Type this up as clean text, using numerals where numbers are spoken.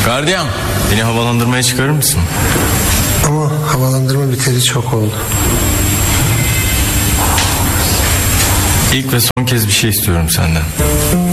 Gardiyan, beni havalandırmaya çıkarır mısın? Ama havalandırma biteli çok oldu. İlk ve son kez bir şey istiyorum senden.